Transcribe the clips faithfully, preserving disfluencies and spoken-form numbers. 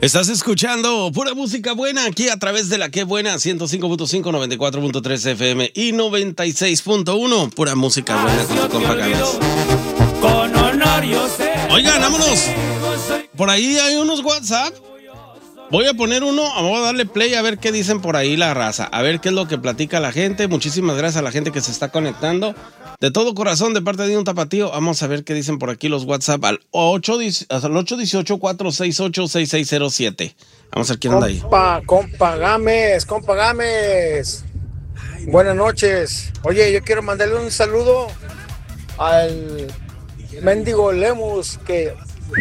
Estás escuchando pura música buena aquí a través de la Que Buena, ciento cinco punto cinco, noventa y cuatro punto tres F M y noventa y seis punto uno. Pura música buena con tu compa Games. Con honor yo sé. Oigan, vámonos. Por ahí hay unos WhatsApp. Voy a poner uno, voy a darle play a ver qué dicen por ahí la raza, a ver qué es lo que platica la gente. Muchísimas gracias a la gente que se está conectando. De todo corazón, de parte de un tapatío, vamos a ver qué dicen por aquí los WhatsApp al ocho uno ocho, cuatro seis ocho, seis seis cero siete. Vamos a ver quién anda ahí. Compa, compa Gámez, compa Gámez. Buenas noches. Oye, yo quiero mandarle un saludo al mendigo Lemus que...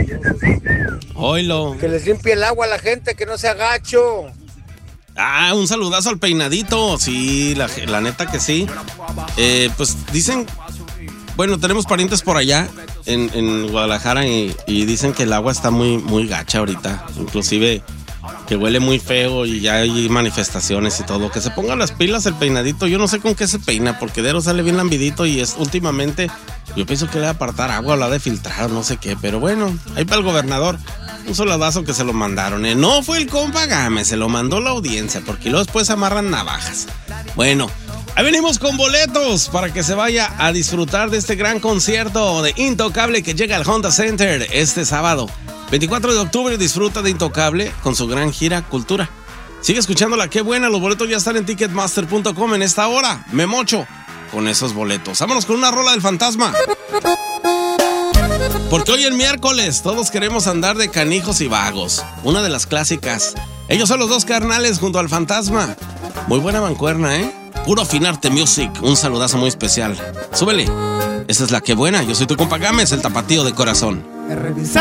Oilo. Que les limpie el agua a la gente, que no sea gacho. Ah, un saludazo al peinadito. Sí, la, la neta que sí. Eh, pues dicen, bueno, tenemos parientes por allá en, en Guadalajara y, y dicen que el agua está muy, muy gacha ahorita. Inclusive que huele muy feo y ya hay manifestaciones y todo. Que se pongan las pilas el peinadito. Yo no sé con qué se peina, porque Dero sale bien lambidito y es últimamente, yo pienso que le va a apartar agua o la de filtrar, no sé qué. Pero bueno, ahí para el gobernador. Un soladazo que se lo mandaron, ¿eh? No fue el compa Gámez, se lo mandó la audiencia, porque luego después amarran navajas. Bueno, ahí venimos con boletos para que se vaya a disfrutar de este gran concierto de Intocable que llega al Honda Center este sábado. veinticuatro de octubre, disfruta de Intocable con su gran gira Cultura. Sigue escuchándola, qué buena, los boletos ya están en ticketmaster punto com en esta hora. Me mocho con esos boletos. Vámonos con una rola del fantasma. Porque hoy es miércoles, todos queremos andar de canijos y vagos. Una de las clásicas. Ellos son los dos carnales junto al fantasma. Muy buena mancuerna, ¿eh? Puro Finarte Music, un saludazo muy especial. Súbele. Esa es la Que Buena, yo soy tu compa Gámez, el tapatío de corazón. He revisado